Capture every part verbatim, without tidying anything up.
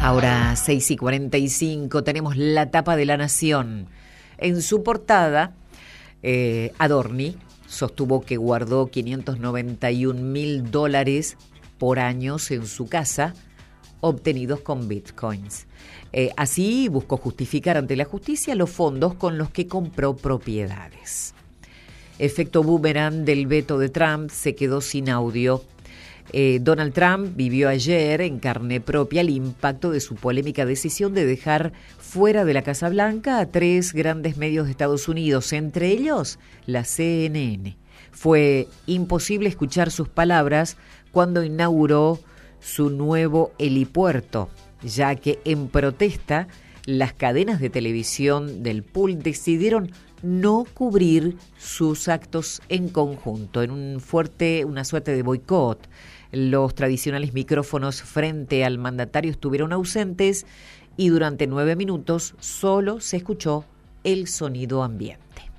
Ahora, seis y cuarenta y cinco, tenemos la tapa de La Nación. En su portada, eh, Adorni sostuvo que guardó quinientos noventa y un mil dólares por años en su casa, obtenidos con bitcoins. Eh, así buscó justificar ante la justicia los fondos con los que compró propiedades. Efecto boomerang del veto de Trump, se quedó sin audio. Eh, Donald Trump vivió ayer en carne propia el impacto de su polémica decisión de dejar fuera de la Casa Blanca a tres grandes medios de Estados Unidos, entre ellos la C N N. Fue imposible escuchar sus palabras cuando inauguró su nuevo helipuerto, ya que en protesta las cadenas de televisión del pool decidieron no cubrir sus actos en conjunto, en un fuerte, una suerte de boicot. Los tradicionales micrófonos frente al mandatario estuvieron ausentes y durante nueve minutos solo se escuchó el sonido ambiente.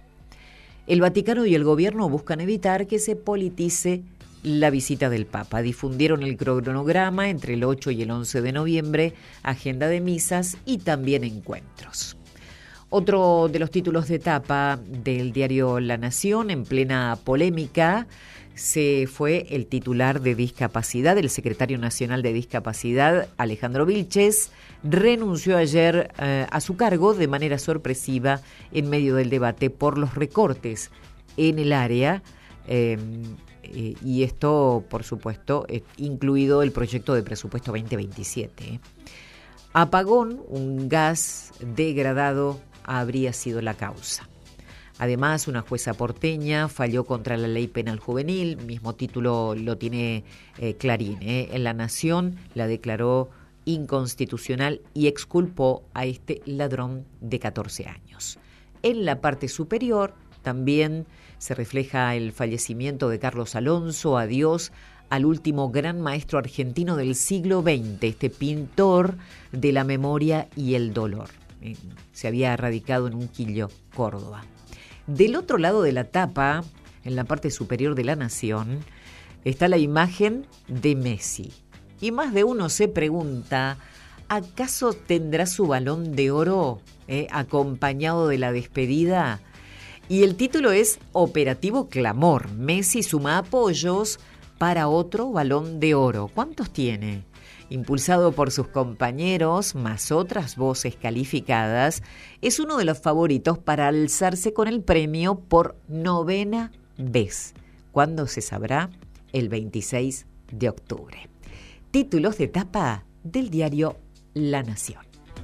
El Vaticano y el gobierno buscan evitar que se politice la visita del Papa. Difundieron el cronograma entre el ocho y el once de noviembre, agenda de misas y también encuentros. Otro de los títulos de tapa del diario La Nación, en plena polémica, se fue el titular de discapacidad, el secretario nacional de discapacidad, Alejandro Vilches, renunció ayer eh, a su cargo de manera sorpresiva en medio del debate por los recortes en el área, eh, eh, y esto, por supuesto, eh, incluido el proyecto de presupuesto veinte veintisiete. Eh. Apagón, un gas degradado, habría sido la causa. Además, una jueza porteña falló contra la ley penal juvenil, mismo título lo tiene eh, Clarín. Eh. En La Nación la declaró inconstitucional y exculpó a este ladrón de catorce años. En la parte superior también se refleja el fallecimiento de Carlos Alonso, adiós al último gran maestro argentino del siglo veinte, este pintor de la memoria y el dolor. Eh, se había radicado en Unquillo, Córdoba. Del otro lado de la tapa, en la parte superior de La Nación, está la imagen de Messi. Y más de uno se pregunta, ¿acaso tendrá su Balón de Oro eh, acompañado de la despedida? Y el título es Operativo Clamor. Messi suma apoyos para otro Balón de Oro. ¿Cuántos tiene? Impulsado por sus compañeros, más otras voces calificadas, es uno de los favoritos para alzarse con el premio por novena vez. ¿Cuándo se sabrá? El veintiséis de octubre. Títulos de tapa del diario La Nación.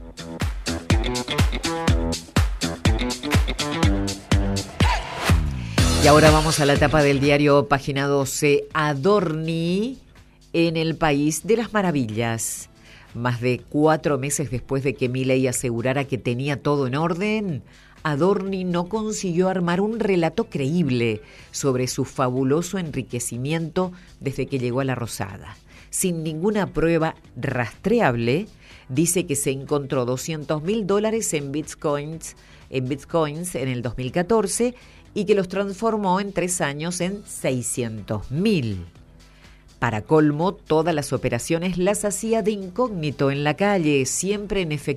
Y ahora vamos a la tapa del diario Página doce. Adorni en el País de las Maravillas. Más de cuatro meses después de que Milei asegurara que tenía todo en orden, Adorni no consiguió armar un relato creíble sobre su fabuloso enriquecimiento desde que llegó a la Rosada. Sin ninguna prueba rastreable, dice que se encontró doscientos mil dólares en bitcoins, en bitcoins en el dos mil catorce y que los transformó en tres años en seiscientos mil. Para colmo, todas las operaciones las hacía de incógnito en la calle, siempre en efectivo.